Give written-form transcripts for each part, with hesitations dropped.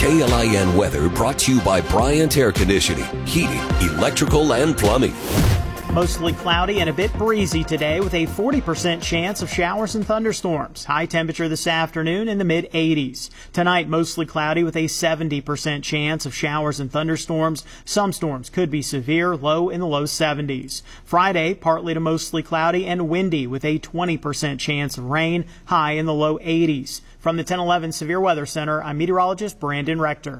KLIN weather brought to you by Bryant Air Conditioning, Heating, Electrical, and Plumbing. Mostly cloudy and a bit breezy today with a 40% chance of showers and thunderstorms. High temperature this afternoon in the mid-80s. Tonight, mostly cloudy with a 70% chance of showers and thunderstorms. Some storms could be severe, low in the low 70s. Friday, partly to mostly cloudy and windy with a 20% chance of rain, high in the low 80s. From the 1011 Severe Weather Center, I'm meteorologist Brandon Rector.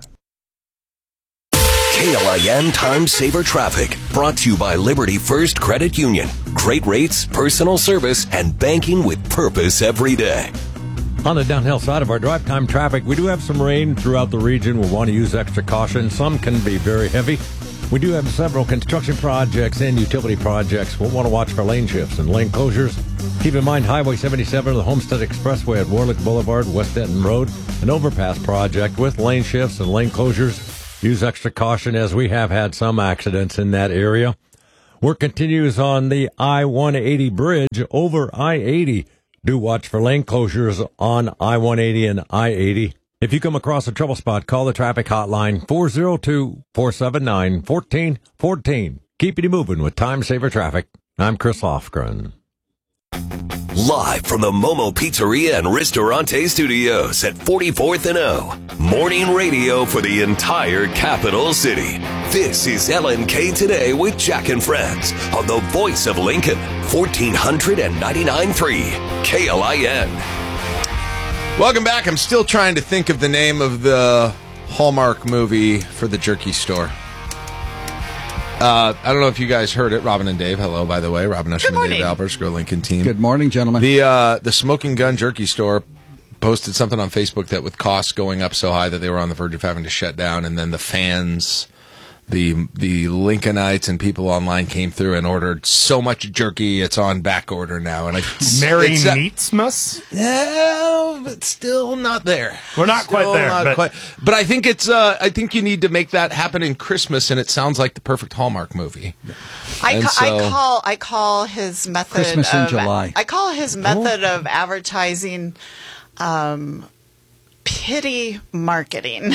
KLIN Time Saver Traffic, brought to you by Liberty First Credit Union. Great rates, personal service, and banking with purpose every day. On the downhill side of our drive time traffic, we do have some rain throughout the region. We'll want to use extra caution. Some can be very heavy. We do have several construction projects and utility projects. We'll want to watch for lane shifts and lane closures. Keep in mind Highway 77, the Homestead Expressway at Warlick Boulevard, West Denton Road, an overpass project with lane shifts and lane closures. Use extra caution as we have had some accidents in that area. Work continues on the I-180 bridge over I-80. Do watch for lane closures on I-180 and I-80. If you come across a trouble spot, call the traffic hotline 402-479-1414. Keeping you moving with Time Saver Traffic. I'm Chris Lofgren. Live from the Momo Pizzeria and Ristorante Studios at 44th and O. Morning radio for the entire capital city. This is LNK Today with Jack and Friends on the voice of Lincoln, 1499.3 KLIN. Welcome back. I'm still trying to think of the name of the Hallmark movie for the jerky store. I don't know if you guys heard it. Robin and Dave, hello, by the way. Robin Usherman and Dave Albers, Grow Lincoln team. Good morning, gentlemen. The Smoking Gun Jerky Store posted something on Facebook that with costs going up so high that they were on the verge of having to shut down, and then the fans, the Lincolnites and people online came through and ordered so much jerky, it's on back order now. And Merry Meatsmas? Yeah, but still not there. We're not quite there. But I think it's. I think you need to make that happen in Christmas, and it sounds like the perfect Hallmark movie. I call his method Christmas in July. I call his method of advertising pity marketing.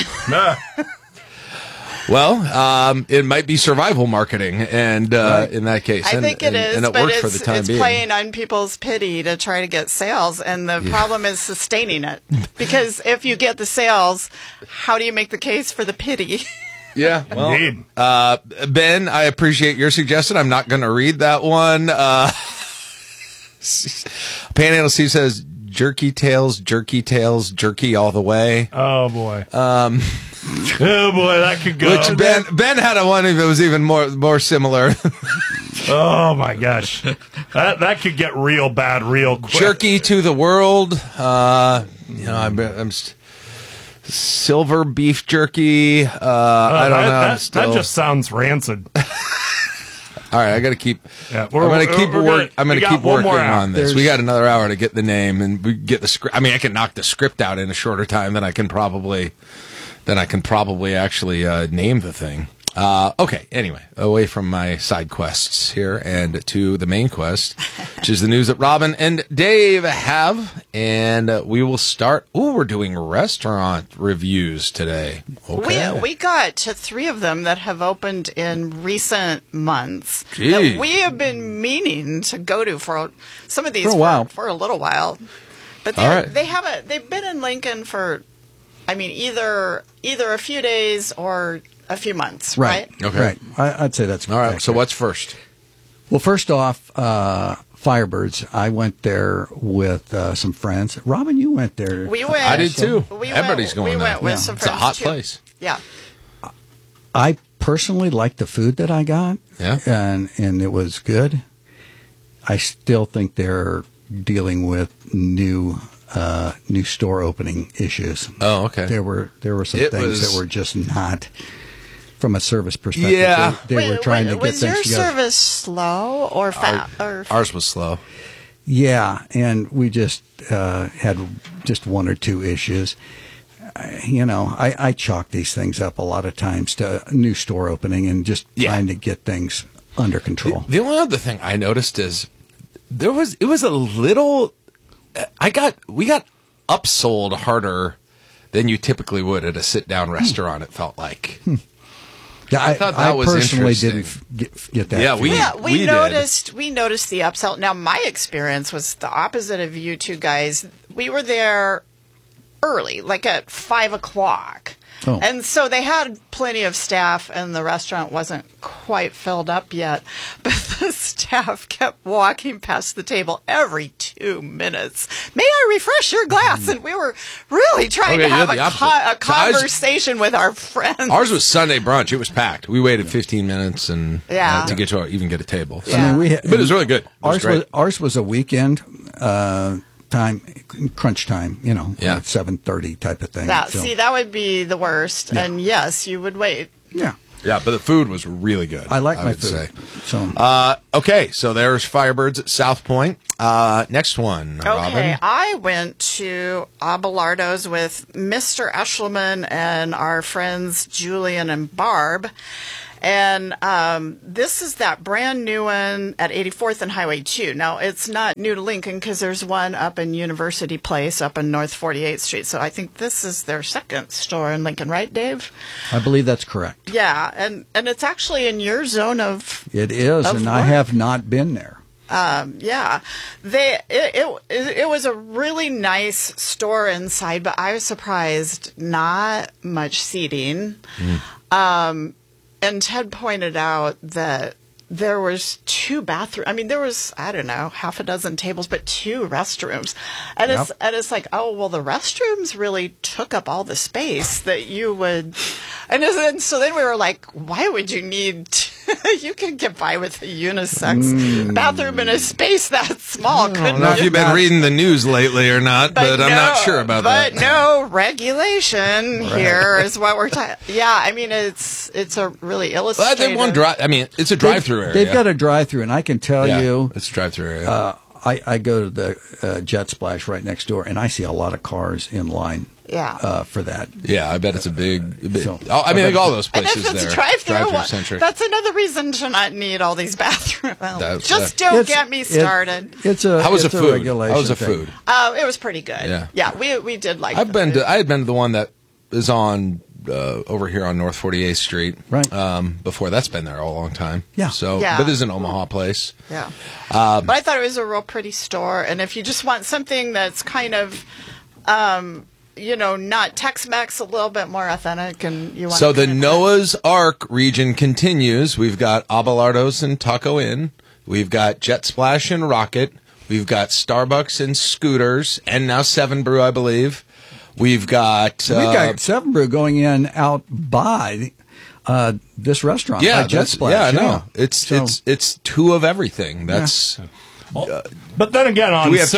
Well, it might be survival marketing, and in that case, I think it is, and it but works for the time it's being. Playing on people's pity to try to get sales, and the problem is sustaining it. Because if you get the sales, how do you make the case for the pity? Yeah, well, Ben, I appreciate your suggestion. I'm not going to read that one. Panhandle Steve says, jerky tails, jerky all the way. Oh, boy. Oh, boy, that could go. Which Ben had a one that was even more similar. Oh, my gosh. That could get real bad real quick. Jerky to the world. I'm silver beef jerky. I don't know. That just sounds rancid. All right, I got to keep. Yeah, I'm going to keep working on this. We got another hour to get the name and we get the script. I mean, I can knock the script out in a shorter time than I can probably actually name the thing. Okay, anyway, away from my side quests here and to the main quest, which is the news that Robin and Dave have. And we will start. We're doing restaurant reviews today. Okay. We got to 3 of them that have opened in recent months. Gee. That we have been meaning to go to for some of these for a little while. But they've been in Lincoln for, I mean, either a few days or a few months, right? Okay. Right. I'd say that's all right. accurate. So what's first? Well, first off, Firebirds. I went there with some friends. Robin, you went there. We went. I did too. Everybody's going there. We went with some friends. It's a hot too. place. Yeah. I personally liked the food that I got. Yeah. And it was good. I still think they're dealing with new store opening issues. Oh, okay. There were some things that were just not from a service perspective. Yeah. They were trying to get things together. Was your service slow or fast? Ours was slow. Yeah, and we just had just 1 or 2 issues. I chalk these things up a lot of times to a new store opening and just trying to get things under control. The only other thing I noticed is it was a little. We got upsold harder than you typically would at a sit-down restaurant, it felt like. Yeah, I thought that was personally interesting. didn't get that. Yeah, we noticed the upsell. Now, my experience was the opposite of you two guys. We were there early, like at 5 o'clock. Oh. And so they had plenty of staff, and the restaurant wasn't quite filled up yet. But the staff kept walking past the table every 2 minutes. May I refresh your glass? And we were really trying to have a conversation with our friends. Ours was Sunday brunch. It was packed. We waited 15 minutes and to get to even get a table. So. Yeah. But it was really good. Ours was a weekend time, crunch time, at 7:30 type of thing. See, that would be the worst. Yeah. And yes, you would wait. Yeah. Yeah, but the food was really good. I like my food. Okay, so there's Firebirds at South Point. Next one, Robin. Okay, I went to Abelardo's with Mr. Eshelman and our friends Julian and Barb. And this is that brand new one at 84th and Highway 2. Now, it's not new to Lincoln because there's one up in University Place up in North 48th Street. So I think this is their second store in Lincoln, right, Dave? I believe that's correct. Yeah, and it's actually in your zone of It is, and work. I have not been there. Yeah, it was a really nice store inside, but I was surprised not much seating. And Ted pointed out that there was 2 bathrooms. I mean, there was, I don't know, half a dozen tables, but 2 restrooms. And it's like, oh, well, the restrooms really took up all the space that you would. And so then we were like, why would you need you can get by with a unisex bathroom in a space that small. I don't know if you've been reading the news lately or not, but I'm not sure about that. But no regulation here is what we're talking. Yeah, I mean it's a really illustrative. It's a drive-through area. They've got a drive-through, and I can tell you, it's a drive-through area. I go to the Jet Splash right next door, and I see a lot of cars in line. For that. Yeah, I bet it's a big I think all those places and if it's there. Drive-through centric. That's another reason to not need all these bathrooms. Don't get me started. How was the food? Regulation How was the food? It was pretty good. Yeah, we did like. I had been to the one that is on over here on North 48th Street. Right. Before that's been there a long time. Yeah. So, but this is an Omaha place. Yeah. But I thought it was a real pretty store, and if you just want something that's kind of. Not Tex-Mex, a little bit more authentic, and you want. So the Noah's Ark region continues. We've got Abelardo's and Taco Inn. We've got Jet Splash and Rocket. We've got Starbucks and Scooters, and now 7 Brew, I believe. We've got 7 Brew going in out by this restaurant. Yeah, by Jet Splash. Yeah, no, it's 2 of everything. That's. But then again,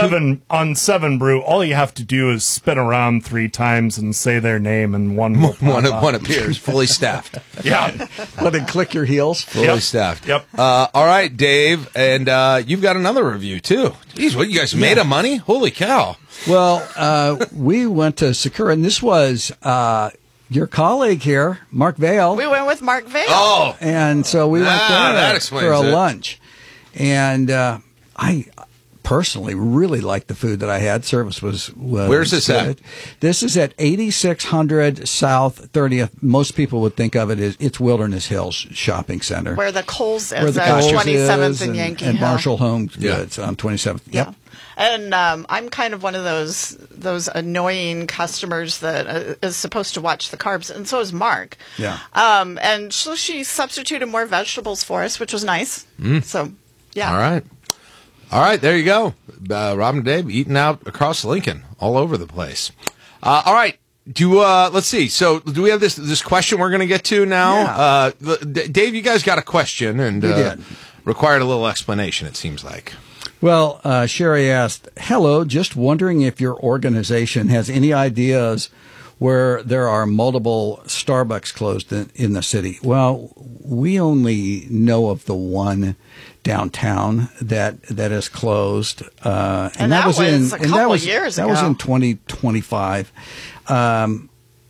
on 7 Brew, all you have to do is spin around 3 times and say their name, and one appears fully staffed. Yeah, let it click your heels. Fully staffed. Yep. All right, Dave, and you've got another review too. Jeez, what, you guys made of money? Holy cow! Well, we went to Sakura, and this was. Your colleague here, Mark Vail. We went with Mark Vail. Oh, and so we went there for a lunch, and. I personally really liked the food that I had. Service was Where's this good. At? This is at 8600 South 30th. Most people would think of it as it's Wilderness Hills Shopping Center. Where the Kohl's is at 27th and Yankee and Hill. Marshall Home Goods on 27th. Yeah. Yep. And I'm kind of one of those annoying customers that is supposed to watch the carbs, and so is Mark. Yeah. And so she substituted more vegetables for us, which was nice. So, yeah. All right, there you go. Robin and Dave eating out across Lincoln, all over the place. All right, let's see. So, do we have this question we're going to get to now? Yeah. Dave, you guys got a question, and we did. Required a little explanation, it seems like. Well, Sherry asked, hello, just wondering if your organization has any ideas where there are multiple Starbucks closed in the city. Well, we only know of the one downtown that is closed, and that was a couple of years ago. That was in 2025, and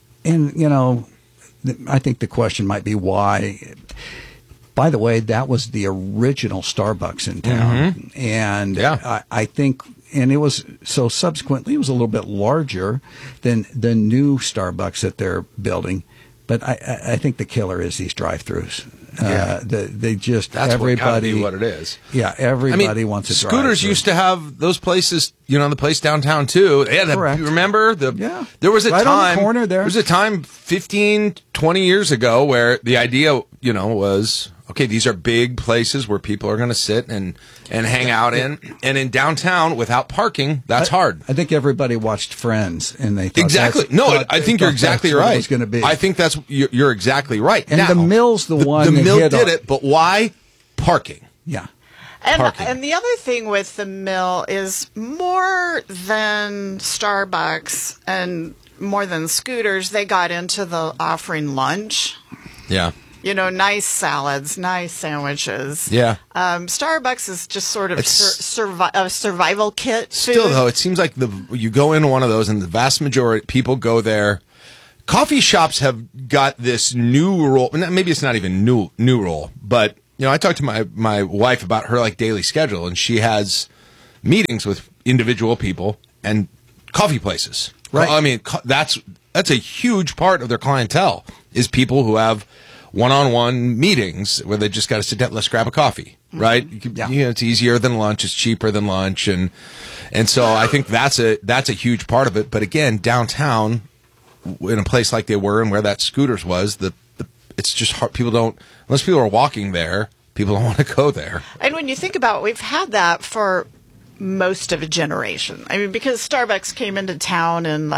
I think the question might be why. By the way, that was the original Starbucks in town, and I think and it was so subsequently it was a little bit larger than the new Starbucks that they're building. But I think the killer is these drive-throughs. They just that's everybody what it is. Yeah, everybody wants a drive-through. Scooters used to have those places, the place downtown too. They had remember there was a right time on the corner there. There was a time 15, 20 years ago where the idea, was okay, these are big places where people are going to sit and hang out in. And in downtown, without parking, that's hard. I think everybody watched Friends, and they thought exactly. I think you're exactly right. Was going to be. I think you're exactly right. And now, the Mill's the one. The Mill did it, but why? Parking. Yeah. And the other thing with the Mill is more than Starbucks and more than scooters, they got into the offering lunch. Yeah. Nice salads, nice sandwiches. Yeah. Starbucks is just sort of a survival kit food. Still, though, it seems like you go into one of those, and the vast majority people go there. Coffee shops have got this new rule. Maybe it's not even new rule, but I talked to my wife about her daily schedule, and she has meetings with individual people and coffee places. Right. I mean, that's a huge part of their clientele is people who have one-on-one meetings where they just got to sit down, let's grab a coffee, right? It's easier than lunch, it's cheaper than lunch, and so I think that's a huge part of it. But again, downtown, in a place like they were and where that Scooters was, it's just hard. Unless people are walking there, people don't want to go there. And when you think about it, we've had that for most of a generation. I mean, because Starbucks came into town in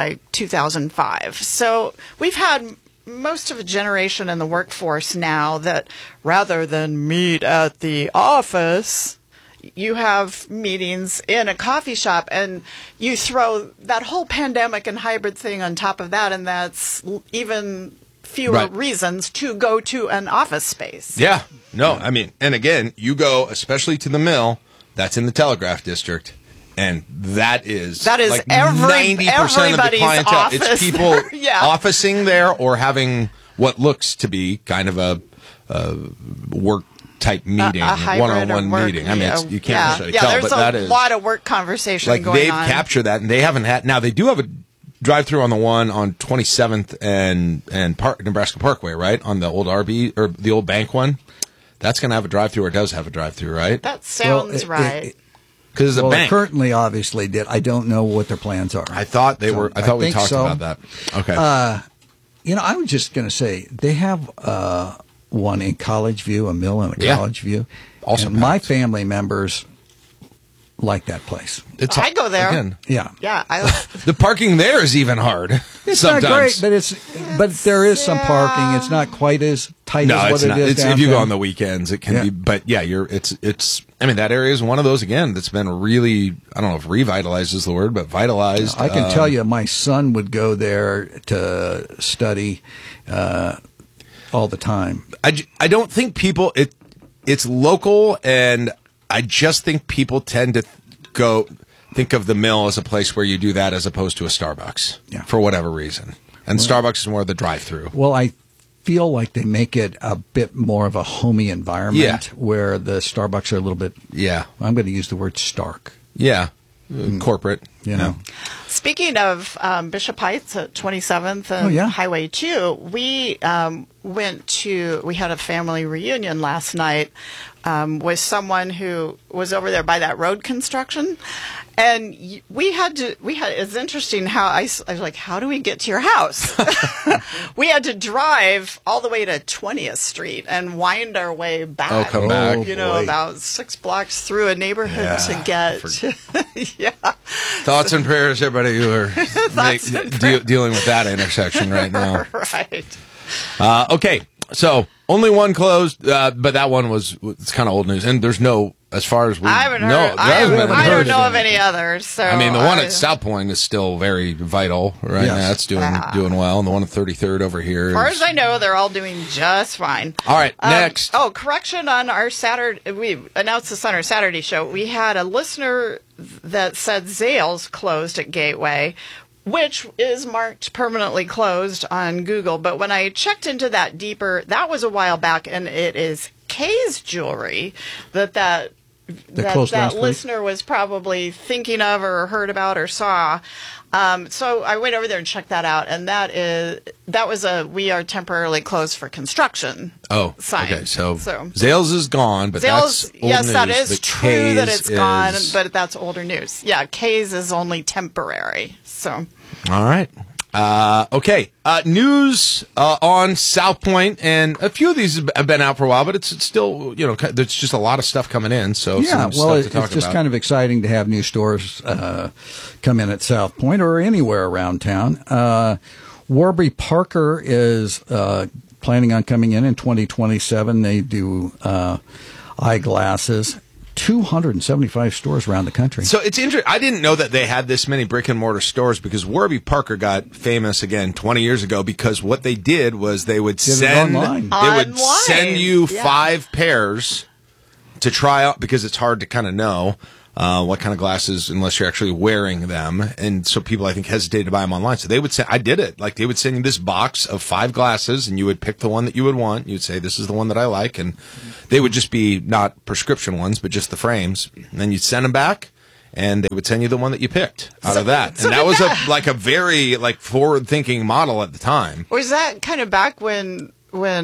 2005. So we've had most of a generation in the workforce now that rather than meet at the office, you have meetings in a coffee shop, and you throw that whole pandemic and hybrid thing on top of that, and that's even fewer reasons to go to an office space. Yeah. No, I mean, and again, you go especially to the Mill, that's in the Telegraph District. And that is 90% of the clientele. Office. It's people officing there or having what looks to be kind of a work type meeting, a one-on-one meeting. I mean, you can't necessarily tell, but that is. There's a lot of work conversation going on. They've captured that, and they haven't had. Now, they do have a drive-through on the one on 27th and Nebraska Parkway, right? On the old RB, or the old bank one. That's going to have a drive-through, or does have a drive-through, right? That sounds right. Because it's a bank. Currently, obviously, did. I don't know what their plans are. I thought they were. I thought we talked about that. Okay. I was just going to say they have one in College View, a Mill in College View. Also, my family members like that place. I go there. Again. Yeah. The parking there is even hard. It's sometimes. not great, but there is some parking. It's not quite as tight as what it is downtown. If you go on the weekends, it can be. But it's. I mean, that area is one of those again that's been really. I don't know if revitalized is the word, but vitalized. I can tell you, my son would go there to study all the time. I don't think people. It's local, and I just think people tend to think of the Mill as a place where you do that as opposed to a Starbucks for whatever reason. And Starbucks is more of the drive-through. Well, I feel like they make it a bit more of a homey environment where the Starbucks are a little bit, I'm going to use the word stark. Yeah. Corporate. You know. Speaking of Bishop Heights at 27th and Highway 2, we we had a family reunion last night with someone who was over there by that road construction. And it's interesting how I was like, how do we get to your house? We had to drive all the way to 20th Street and wind our way back. Oh, come back. About 6 blocks through a neighborhood to get. Thoughts and prayers, everybody who are dealing with that intersection right now. Right. Okay. So only one closed, but that one it's kind of old news, and there's no, as far as we I haven't heard. I don't know of any others. So I mean, the one at South Point is still very vital right now. That's doing well, and the one at 33rd over here. As far as I know, they're all doing just fine. All right, next. Correction on our Saturday. We announced this on our Saturday show. We had a listener that said Zales closed at Gateway, which is marked permanently closed on Google. But when I checked into that deeper, that was a while back, and it is Kay's Jewelry that that listener was probably thinking of or heard about or saw. So I went over there and checked that out, and that was a "we are temporarily closed for construction" sign. Okay, so Zales is gone, but that's old yes, news. That is true that it's gone, but that's older news. Yeah, K's is only temporary. So, all right. Okay. News on South Point, and a few of these have been out for a while, but it's still, there's just a lot of stuff coming in. So it's just kind of exciting to have new stores come in at South Point or anywhere around town. Warby Parker is planning on coming in 2027. They do eyeglasses. 275 stores around the country. So it's interesting. I didn't know that they had this many brick and mortar stores, because Warby Parker got famous again 20 years ago because what they did was they would send you 5 pairs to try out, because it's hard to kind of know what kind of glasses unless you're actually wearing them, and so people I think hesitated to buy them online. So they would say, I did it. Like, they would send you this box of 5 glasses, and you would pick the one that you would want. You'd say, this is the one that I like, and they would just be not prescription ones, but just the frames. And then you'd send them back, and they would send you the one that you picked out of that. And that was a very forward-thinking model at the time. Was that kind of back when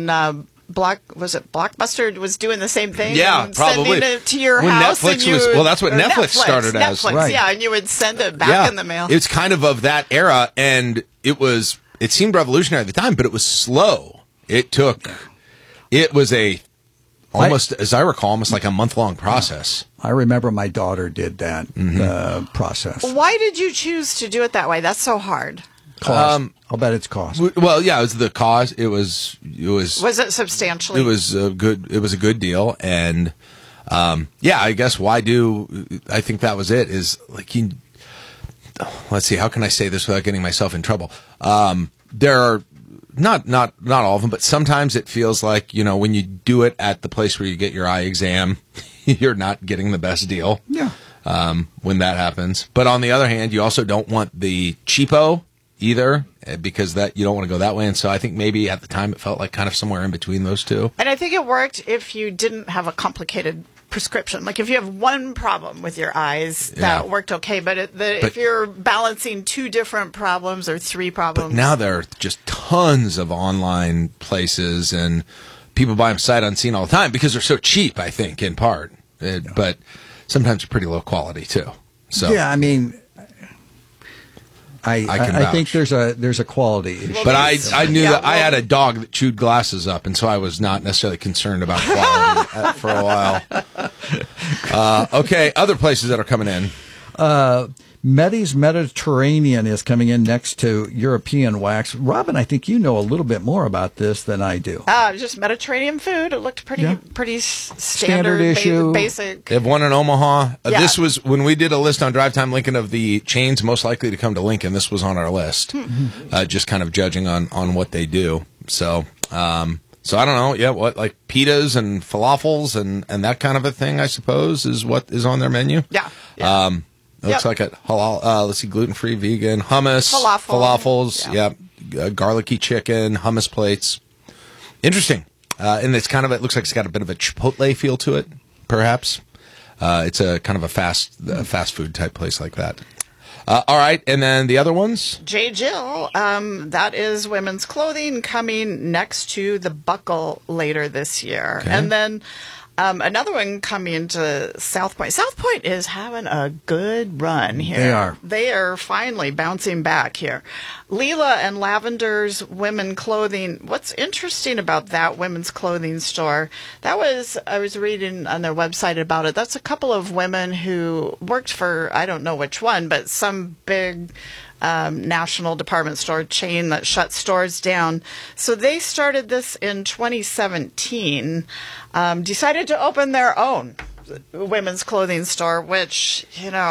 Blockbuster was doing the same thing? Yeah, probably. Sending it to your house. Netflix that's what Netflix started as. Right. Yeah, and you would send it back in the mail. It's kind of that era, and it seemed revolutionary at the time, but it was slow. It was as I recall, almost like a month-long process. I remember my daughter did that process. Why did you choose to do it that way? That's so hard. Cost. I'll bet it's cost. Well, yeah, it was the cost. It was. Was it substantially? It was a good deal, and I guess I think that was it. Is like let's see, how can I say this without getting myself in trouble? There are not all of them, but sometimes it feels like, when you do it at the place where you get your eye exam, you're not getting the best deal. Yeah. When that happens, but on the other hand, you also don't want the cheapo either, because you don't want to go that way. And so I think maybe at the time it felt like kind of somewhere in between those two. And I think it worked if you didn't have a complicated prescription. Like if you have one problem with your eyes, that worked okay. But if you're balancing 2 different problems or 3 problems. But now there are just tons of online places, and people buy them sight unseen all the time because they're so cheap, I think, in part. But sometimes they're pretty low quality too. So yeah, I mean, I think there's a quality issue. But I knew that I had a dog that chewed glasses up, and so I was not necessarily concerned about quality for a while. Okay, other places that are coming in. Medi's Mediterranean is coming in next to European Wax. Robin, I think you know a little bit more about this than I do. Just Mediterranean food. It looked pretty standard issue, basic. They have one in Omaha. This was when we did a list on Drive Time Lincoln of the chains most likely to come to Lincoln. This was on our list, just kind of judging on what they do. So I don't know. Yeah, like pitas and falafels and that kind of a thing, I suppose, is what is on their menu. Yeah. Looks like a halal, let's see, gluten-free, vegan, hummus, falafels, garlicky chicken, hummus plates. Interesting. And it looks like it's got a bit of a Chipotle feel to it, perhaps. It's a kind of a fast food type place like that. All right, and then the other ones? J. Jill, that is women's clothing coming next to the Buckle later this year. Okay. And then another one coming to South Point. South Point is having a good run here. They are finally bouncing back here. Leela and Lavender's Women Clothing. What's interesting about that women's clothing store, I was reading on their website about it. That's a couple of women who worked for, I don't know which one, but some big national department store chain that shut stores down. So they started this in 2017, decided to open their own women's clothing store, which,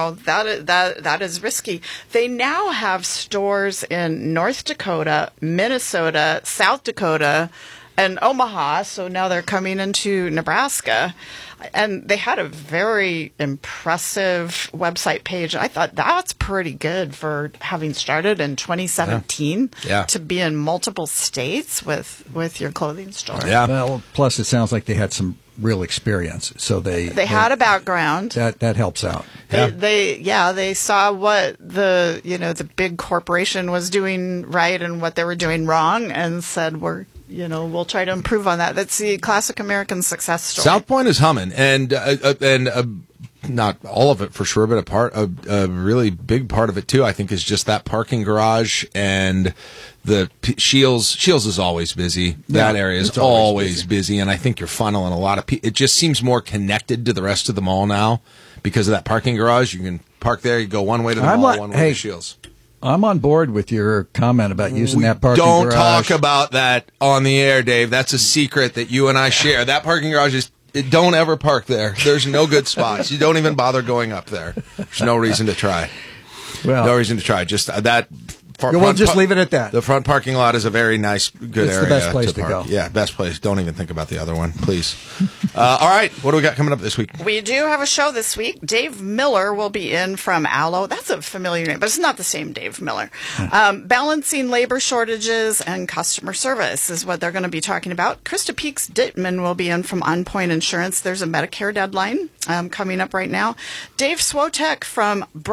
that is risky. They now have stores in North Dakota, Minnesota, South Dakota, and Omaha. So now they're coming into Nebraska. And they had a very impressive website page. I thought that's pretty good for having started in 2017 to be in multiple states with your clothing store. Yeah. Well, plus it sounds like they had some real experience. So they had a background. That helps out. They saw what the big corporation was doing right and what they were doing wrong, and said we'll try to improve on that. That's the classic American success story. South Point is humming, and not all of it for sure, but a really big part of it too, I think, is just that parking garage and the Shields. Shields is always busy. That area is always busy, and I think you're funneling a lot of people. It just seems more connected to the rest of the mall now because of that parking garage. You can park there. You go one way to the mall, one way to Shields. I'm on board with your comment about using that parking garage. Don't talk about that on the air, Dave. That's a secret that you and I share. That parking garage is. Don't ever park there. There's no good spots. You don't even bother going up there. There's no reason to try. Well, no reason to try. Just that. We'll just leave it at that. The front parking lot is a very nice, good area. It's the best place to park. go. Yeah, best place. Don't even think about the other one, please. All right, what do we got coming up this week? We do have a show this week. Dave Miller will be in from Allo. That's a familiar name, but it's not the same Dave Miller. Balancing labor shortages and customer service is what they're going to be talking about. Krista Peaks-Dittman will be in from On Point Insurance. There's a Medicare deadline coming up right now. Dave Swotek from